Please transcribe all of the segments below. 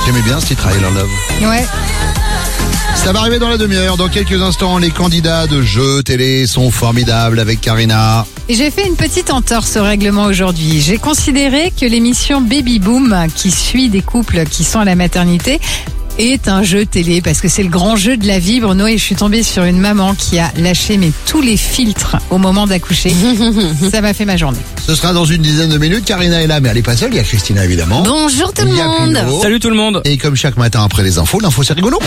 T'aimais bien ce titre, I Love. Ouais. Ça va arriver dans la demi-heure. Dans quelques instants, les candidats de jeux télé sont formidables avec Karina. Et j'ai fait une petite entorse au règlement aujourd'hui. J'ai considéré que l'émission Baby Boom, qui suit des couples qui sont à la maternité, est un jeu télé parce que c'est le grand jeu de la vie, Bruno, et je suis tombée sur une maman qui a lâché tous les filtres au moment d'accoucher. Ça m'a fait ma journée. Ce sera dans une dizaine de minutes. Karina est là, mais elle est pas seule. Il y a Christina, évidemment. Bonjour tout le Il y a monde. Pino. Salut tout le monde. Et comme chaque matin après les infos, l'info c'est rigolo.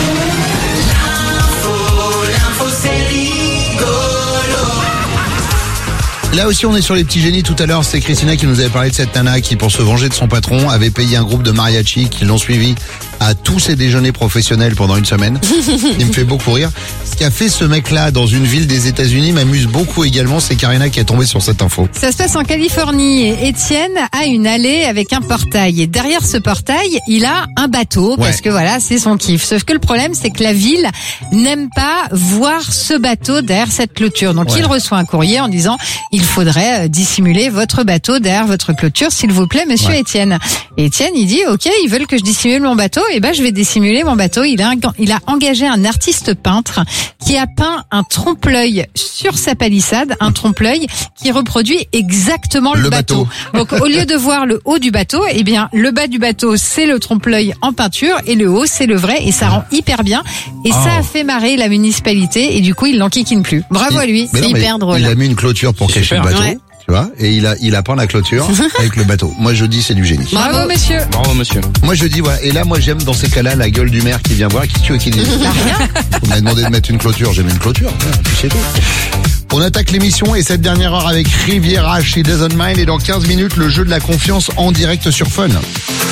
Là aussi, on est sur les petits génies. Tout à l'heure, c'est Christina qui nous avait parlé de cette nana qui, pour se venger de son patron, avait payé un groupe de mariachi qui l'ont suivi à tous ses déjeuners professionnels pendant une semaine. Il me fait beaucoup rire. Ce qu'a fait ce mec-là dans une ville des États-Unis m'amuse beaucoup également. C'est Karina qui est tombée sur cette info. Ça se passe en Californie et Étienne a une allée avec un portail. Et derrière ce portail, il a un bateau parce que voilà, c'est son kiff. Sauf que le problème, c'est que la ville n'aime pas voir ce bateau derrière cette clôture. Donc il reçoit un courrier en disant il faudrait dissimuler votre bateau derrière votre clôture, s'il vous plaît, monsieur Étienne. Et Étienne, il dit ok, ils veulent que je dissimule mon bateau, et ben je vais dissimuler mon bateau. Il a engagé un artiste peintre qui a peint un trompe-l'œil sur sa palissade, un trompe-l'œil qui reproduit exactement le bateau. Donc au lieu de voir le haut du bateau, eh bien le bas du bateau c'est le trompe-l'œil en peinture et le haut c'est le vrai, et ça rend hyper bien. Et ça a fait marrer la municipalité et du coup il l'enquiquine plus. Bravo à lui, c'est hyper drôle. Il a mis une clôture pour cacher le bateau. Ouais. Tu vois, et il a peint la clôture avec le bateau. Moi je dis c'est du génie. Bravo monsieur. Bravo monsieur. Moi je dis voilà, et là moi j'aime dans ces cas-là la gueule du maire qui vient voir, qui tu veux qu'il dise. On m'a demandé de mettre une clôture, j'ai mis une clôture, puis c'est tout. On attaque l'émission et cette dernière heure avec Riviera, She Doesn't Mind, et dans 15 minutes le jeu de la confiance en direct sur Fun.